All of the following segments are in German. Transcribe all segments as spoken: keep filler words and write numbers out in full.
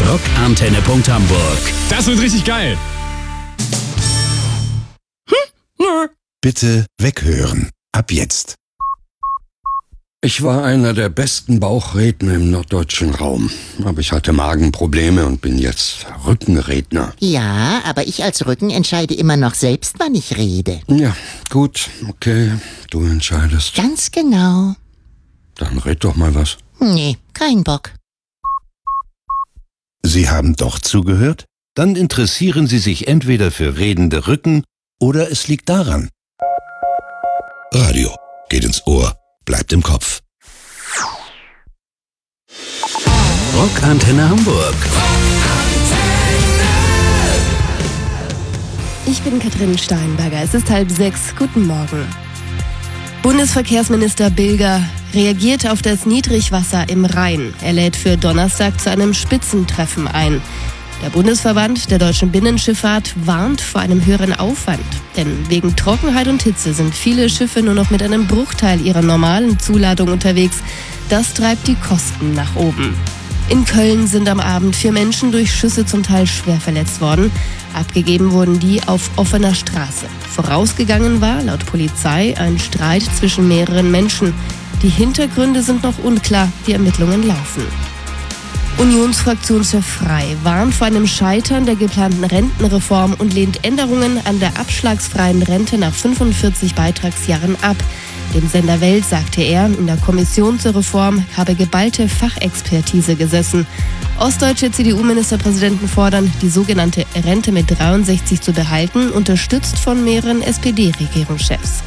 rockantenne punkt hamburg. Das wird richtig geil. Bitte weghören. Ab jetzt. Ich war einer der besten Bauchredner im norddeutschen Raum. Aber ich hatte Magenprobleme und bin jetzt Rückenredner. Ja, aber ich als Rücken entscheide immer noch selbst, wann ich rede. Ja, gut, okay, du entscheidest. Ganz genau. Dann red doch mal was. Nee, kein Bock. Sie haben doch zugehört? Dann interessieren Sie sich entweder für redende Rücken oder es liegt daran. Radio geht ins Ohr, bleibt im Kopf. Rockantenne Hamburg. Ich bin Katrin Steinberger. Es ist halb sechs. Guten Morgen. Bundesverkehrsminister Bilger reagiert auf das Niedrigwasser im Rhein. Er lädt für Donnerstag zu einem Spitzentreffen ein. Der Bundesverband der deutschen Binnenschifffahrt warnt vor einem höheren Aufwand. Denn wegen Trockenheit und Hitze sind viele Schiffe nur noch mit einem Bruchteil ihrer normalen Zuladung unterwegs. Das treibt die Kosten nach oben. In Köln sind am Abend vier Menschen durch Schüsse zum Teil schwer verletzt worden. Abgegeben wurden die auf offener Straße. Vorausgegangen war, laut Polizei, ein Streit zwischen mehreren Menschen. Die Hintergründe sind noch unklar, die Ermittlungen laufen. Unionsfraktionschef Frey warnt vor einem Scheitern der geplanten Rentenreform und lehnt Änderungen an der abschlagsfreien Rente nach fünfundvierzig Beitragsjahren ab. Dem Sender Welt sagte er, in der Kommission zur Reform habe geballte Fachexpertise gesessen. Ostdeutsche C D U-Ministerpräsidenten fordern, die sogenannte Rente mit dreiundsechzig zu behalten, unterstützt von mehreren S P D-Regierungschefs.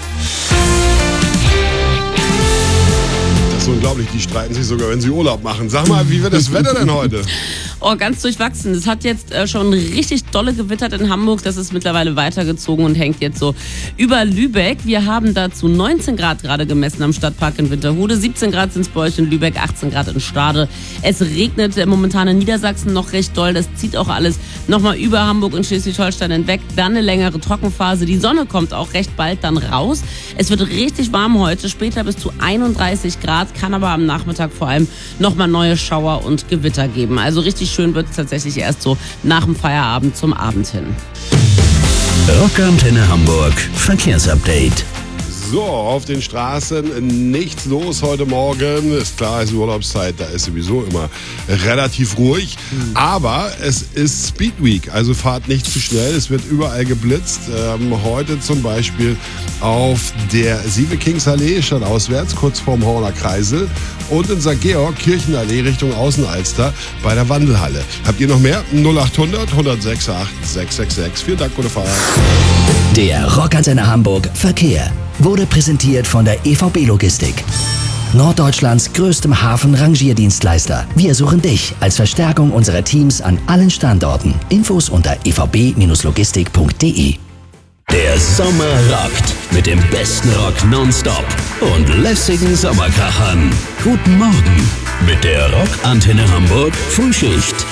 Das ist unglaublich, die streiten sich sogar, wenn sie Urlaub machen. Sag mal, wie wird das Wetter denn heute? Oh, ganz durchwachsen. Es hat jetzt äh, schon richtig dolle gewittert in Hamburg. Das ist mittlerweile weitergezogen und hängt jetzt so über Lübeck. Wir haben dazu neunzehn Grad gerade gemessen am Stadtpark in Winterhude. siebzehn Grad sind es bei euch in Lübeck, achtzehn Grad in Stade. Es regnet momentan in Niedersachsen noch recht doll. Das zieht auch alles nochmal über Hamburg und Schleswig-Holstein hinweg. Dann eine längere Trockenphase. Die Sonne kommt auch recht bald dann raus. Es wird richtig warm heute, später bis zu einunddreißig Grad, kann aber am Nachmittag vor allem nochmal neue Schauer und Gewitter geben. Also richtig schön wird es tatsächlich erst so nach dem Feierabend zum Abend hin. Rockantenne Hamburg Verkehrsupdate. So, auf den Straßen nichts los heute Morgen. Ist klar, es ist Urlaubszeit, da ist sowieso immer relativ ruhig. Mhm. Aber es ist Speed Week, also fahrt nicht zu schnell. Es wird überall geblitzt. Ähm, heute zum Beispiel auf der Sieve-Kingsallee, stadtauswärts, kurz vorm Horner Kreisel. Und in Sankt Georg, Kirchenallee, Richtung Außenalster, bei der Wandelhalle. Habt ihr noch mehr? null achthundert, hundertsechs acht, sechs sechs sechs. Vielen Dank, gute Fahrt. Der Rockantenne Hamburg Verkehr wurde präsentiert von der E V B Logistik. Norddeutschlands größtem Hafen-Rangierdienstleister. Wir suchen dich als Verstärkung unserer Teams an allen Standorten. Infos unter e v b logistik punkt d e. Der Sommer rockt mit dem besten Rock nonstop und lässigen Sommerkrachern. Guten Morgen mit der Rockantenne Hamburg Frühschicht.